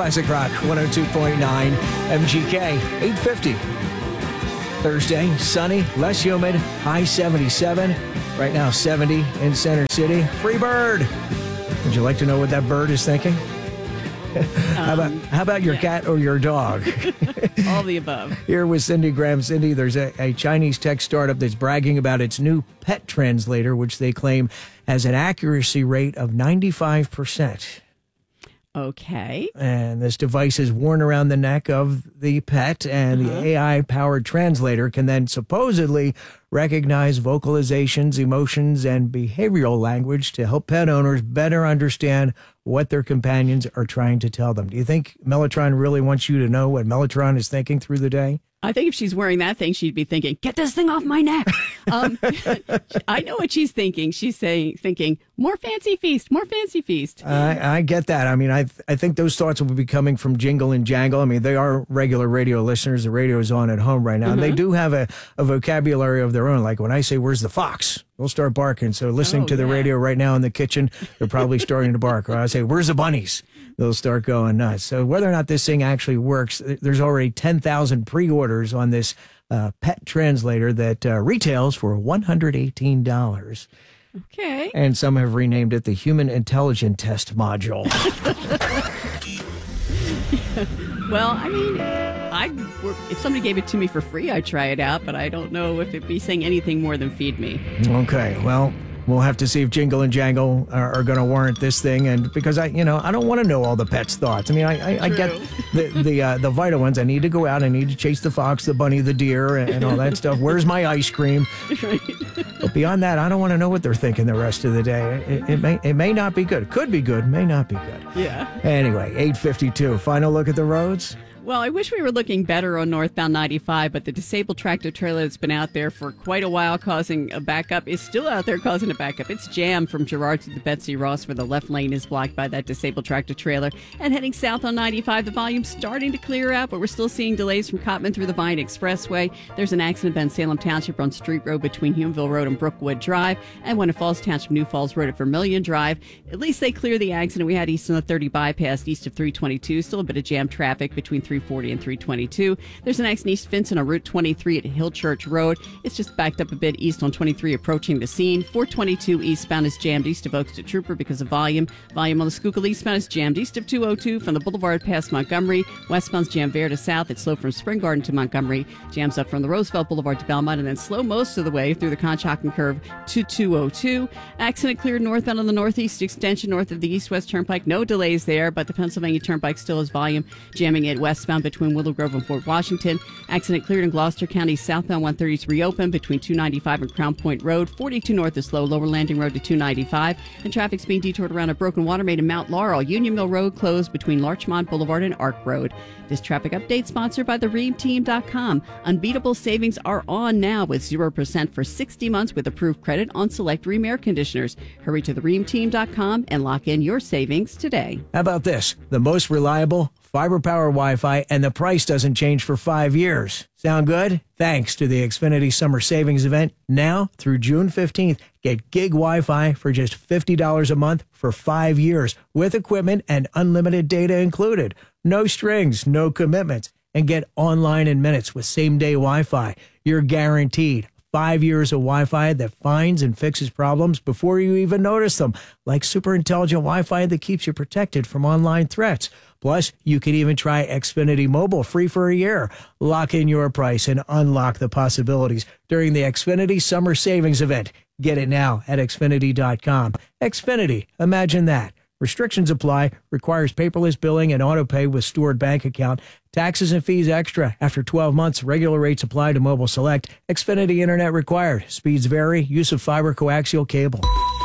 Classic Rock 102.9 MGK 850. Thursday, sunny, less humid, high 77. Right now, 70 in Center City. Free bird. Would you like to know what that bird is thinking? How about your cat or your dog? All the above. Here with Cindy Graham. Cindy, there's a Chinese tech startup that's bragging about its new pet translator, which they claim has an accuracy rate of 95%. Okay. And this device is worn around the neck of the pet, and the AI-powered translator can then supposedly recognize vocalizations, emotions, and behavioral language to help pet owners better understand what their companions are trying to tell them. Do you think Mellotron really wants you to know what Mellotron is thinking through the day? I think if she's wearing that thing, she'd be thinking, get this thing off my neck. I know what she's thinking. She's thinking, more fancy feast, more fancy feast. I get that. I mean, I think those thoughts will be coming from Jingle and Jangle. I mean, they are regular radio listeners. The radio is on at home right now. And they do have a vocabulary of their own. Like when I say, where's the fox? They'll start barking. So listening to the radio right now in the kitchen, they're probably starting to bark. Or I say, where's the bunnies? They'll start going nuts. So whether or not this thing actually works, there's already 10,000 pre-orders on this pet translator that retails for $118. Okay. And some have renamed it the Human Intelligence Test Module. Well, I mean, if somebody gave it to me for free, I'd try it out, but I don't know if it'd be saying anything more than feed me. Okay, well, we'll have to see if Jingle and Jangle are going to warrant this thing, and because I don't want to know all the pets' thoughts. I mean, I get the vital ones. I need to go out. I need to chase the fox, the bunny, the deer, and all that stuff. Where's my ice cream? Right. But beyond that, I don't want to know what they're thinking the rest of the day. It may not be good. It could be good. May not be good. Yeah. Anyway, 8:52. Final look at the roads. Well, I wish we were looking better on northbound 95, but the disabled tractor trailer that's been out there for quite a while causing a backup is still out there causing a backup. It's jammed from Girard to the Betsy Ross, where the left lane is blocked by that disabled tractor trailer. And heading south on 95, the volume's starting to clear out, but we're still seeing delays from Cottman through the Vine Expressway. There's an accident in Salem Township on Street Road between Humanville Road and Brookwood Drive, and one in Falls Township, New Falls Road at Vermilion Drive. At least they cleared the accident we had east on the 30 bypass, east of 322. Still a bit of jam traffic between 340 and 322. There's an accident East Vincent on Route 23 at Hill Church Road. It's just backed up a bit east on 23 approaching the scene. 422 eastbound is jammed east of Oaks to Trooper because of volume. Volume on the Schuylkill eastbound is jammed east of 202 from the Boulevard past Montgomery. Westbound's jammed there to south. It's slow from Spring Garden to Montgomery. Jams up from the Roosevelt Boulevard to Belmont, and then slow most of the way through the Conshohocken Curve to 202. Accident cleared northbound on the northeast extension north of the east-west turnpike. No delays there, but the Pennsylvania Turnpike still has volume jamming it westbound between Willow Grove and Fort Washington. Accident cleared in Gloucester County. Southbound 130 is reopened between 295 and Crown Point Road. 42 north is slow. Lower Landing Road to 295. And traffic's being detoured around a broken water main in Mount Laurel. Union Mill Road closed between Larchmont Boulevard and Arc Road. This traffic update sponsored by thereamteam.com. Unbeatable savings are on now with 0% for 60 months with approved credit on select Rheem air conditioners. Hurry to thereamteam.com and lock in your savings today. How about this? The most reliable fiber power Wi-Fi, and the price doesn't change for 5 years. Sound good? Thanks to the Xfinity Summer Savings Event. Now through June 15th, get gig Wi-Fi for just $50 a month for 5 years with equipment and unlimited data included. No strings, no commitments, and get online in minutes with same-day Wi-Fi. You're guaranteed 5 years of Wi-Fi that finds and fixes problems before you even notice them, like super intelligent Wi-Fi that keeps you protected from online threats. Plus, you can even try Xfinity Mobile free for a year. Lock in your price and unlock the possibilities during the Xfinity Summer Savings Event. Get it now at Xfinity.com. Xfinity, imagine that. Restrictions apply. Requires paperless billing and auto pay with stored bank account. Taxes and fees extra. After 12 months, regular rates apply to Mobile Select. Xfinity Internet required. Speeds vary. Use of fiber coaxial cable.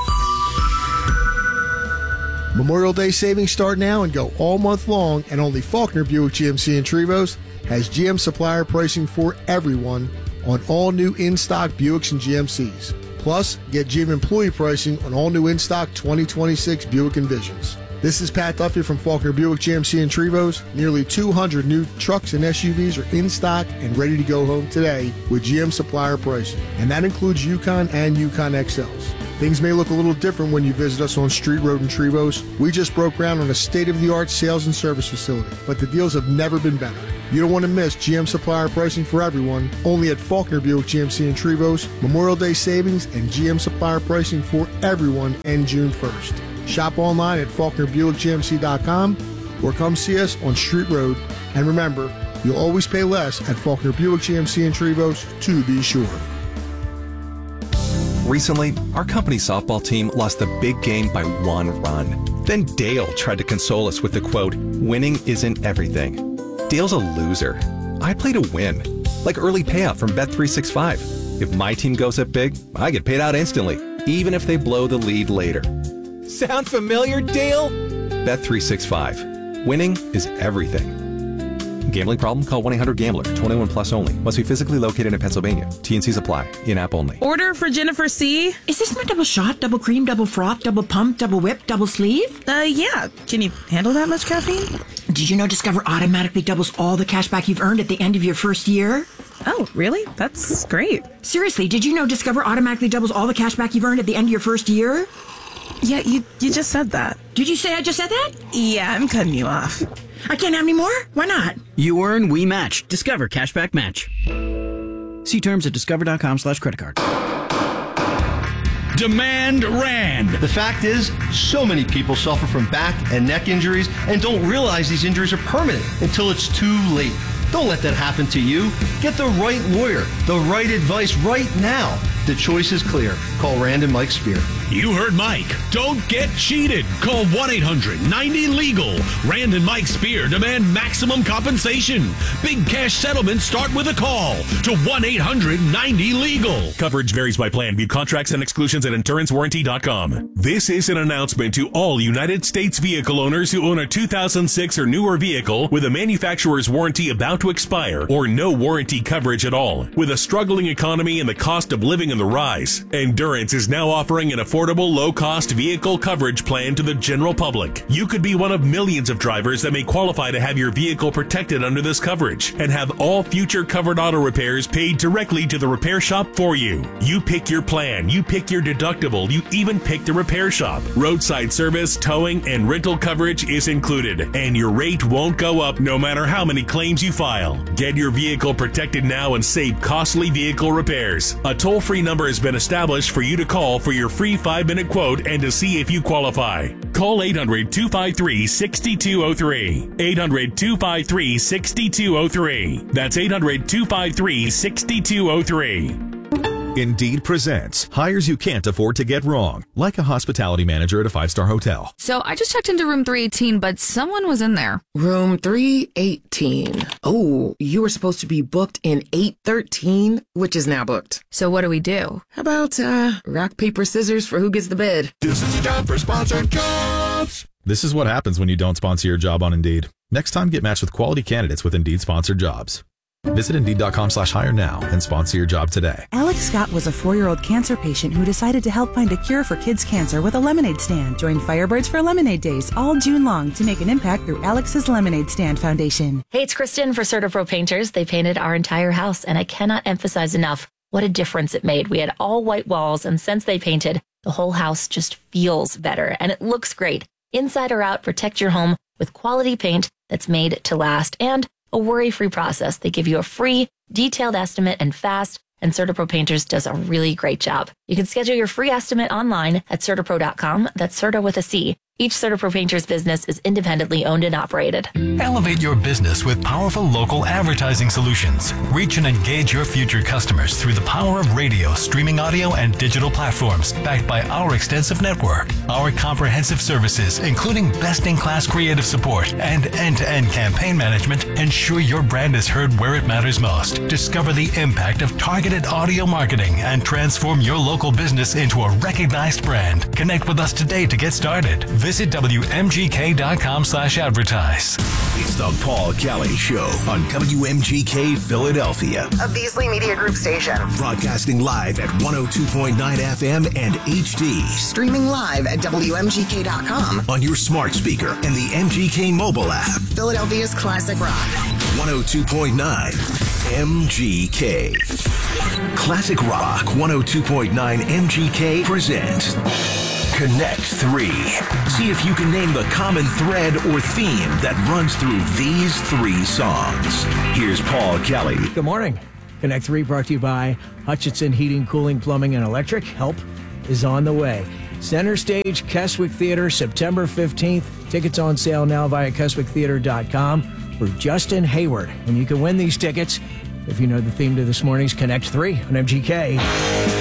Memorial Day savings start now and go all month long, and only Faulkner Buick GMC in Trevose has GM supplier pricing for everyone on all new in-stock Buicks and GMCs. Plus, get GM employee pricing on all new in-stock 2026 Buick Envisions. This is Pat Duffy from Faulkner Buick GMC in Trevose. Nearly 200 new trucks and SUVs are in stock and ready to go home today with GM supplier pricing. And that includes Yukon and Yukon XLs. Things may look a little different when you visit us on Street Road in Trevose. We just broke ground on a state-of-the-art sales and service facility, but the deals have never been better. You don't want to miss GM supplier pricing for everyone, only at Faulkner Buick GMC in Trevose. Memorial Day savings and GM supplier pricing for everyone end June 1st. Shop online at FaulknerBuickGMC.com or come see us on Street Road. And remember, you'll always pay less at Faulkner Buick GMC in Trevose, to be sure. Recently, our company's softball team lost the big game by 1 run. Then Dale tried to console us with the quote, "Winning isn't everything." Dale's a loser. I play to win, like early payout from Bet365. If my team goes up big, I get paid out instantly, even if they blow the lead later. Sound familiar, Dale? Bet365. Winning is everything. Gambling problem? Call 1-800-GAMBLER. 21 plus only. Must be physically located in Pennsylvania. T&Cs apply. In-app only. Order for Jennifer C. Is this my double shot, double cream, double froth, double pump, double whip, double sleeve? Yeah. Can you handle that much caffeine? Did you know Discover automatically doubles all the cash back you've earned at the end of your first year? Oh, really? That's great. Seriously, did you know Discover automatically doubles all the cash back you've earned at the end of your first year? Yeah, you just said that. Did you say I just said that? Yeah, I'm cutting you off. I can't have any more? Why not? You earn, we match. Discover Cashback Match. See terms at discover.com/creditcard. Demand Rand. The fact is, so many people suffer from back and neck injuries and don't realize these injuries are permanent until it's too late. Don't let that happen to you. Get the right lawyer, the right advice right now. The choice is clear. Call Rand and Mike Spear. You heard Mike. Don't get cheated. Call 1-800-90-LEGAL. Rand and Mike Spear demand maximum compensation. Big cash settlements start with a call to 1-800-90-LEGAL. Coverage varies by plan. View contracts and exclusions at insurancewarranty.com. This is an announcement to all United States vehicle owners who own a 2006 or newer vehicle with a manufacturer's warranty about to expire or no warranty coverage at all. With a struggling economy and the cost of living on the rise, Endurance is now offering an affordable, low-cost vehicle coverage plan to the general public. You could be one of millions of drivers that may qualify to have your vehicle protected under this coverage and have all future covered auto repairs paid directly to the repair shop for you. You pick your plan, you pick your deductible, you even pick the repair shop. Roadside service, towing, and rental coverage is included, and your rate won't go up no matter how many claims you file. Get your vehicle protected now and save costly vehicle repairs. A toll-free number has been established for you to call for your free 5-minute quote and to see if you qualify. Call 800-253-6203. 800-253-6203. That's 800-253-6203. Indeed presents hires you can't afford to get wrong, like a hospitality manager at a 5-star hotel. So I just checked into room 318, but someone was in there. Room 318. Oh, you were supposed to be booked in 813, which is now booked. So what do we do? How about rock, paper, scissors for who gets the bid? This is a job for sponsored jobs. This is what happens when you don't sponsor your job on Indeed. Next time, get matched with quality candidates with Indeed sponsored jobs. Visit Indeed.com/hire now and sponsor your job today. Alex Scott was a 4-year-old cancer patient who decided to help find a cure for kids' cancer with a lemonade stand. Join Firebirds for Lemonade Days all June long to make an impact through Alex's Lemonade Stand Foundation. Hey, it's Kristen for CertaPro Painters. They painted our entire house, and I cannot emphasize enough what a difference it made. We had all white walls, and since they painted, the whole house just feels better, and it looks great. Inside or out, protect your home with quality paint that's made to last, and a worry-free process. They give you a free, detailed estimate and fast, and CertaPro Painters does a really great job. You can schedule your free estimate online at CertaPro.com. That's Certa with a C. Each CertaPro Painters business is independently owned and operated. Elevate your business with powerful local advertising solutions. Reach and engage your future customers through the power of radio, streaming audio, and digital platforms, backed by our extensive network. Our comprehensive services, including best-in-class creative support and end-to-end campaign management, ensure your brand is heard where it matters most. Discover the impact of targeted audio marketing and transform your local business into a recognized brand. Connect with us today to get started. Visit WMGK.com/advertise. It's the Paul Kelly Show on WMGK Philadelphia, A Beasley Media Group station. broadcasting live at 102.9 FM and HD. Streaming live at WMGK.com. On your smart speaker and the MGK mobile app. Philadelphia's classic rock. 102.9 MGK. Classic Rock 102.9 MGK presents Connect 3. See if you can name the common thread or theme that runs through these 3 songs. Here's Paul Kelly. Good morning. Connect 3 brought to you by Hutchinson Heating, Cooling, Plumbing, and Electric. Help is on the way. Center Stage, Keswick Theater, September 15th. Tickets on sale now via KeswickTheater.com for Justin Hayward. And you can win these tickets if you know the theme to this morning's Connect 3 on MGK.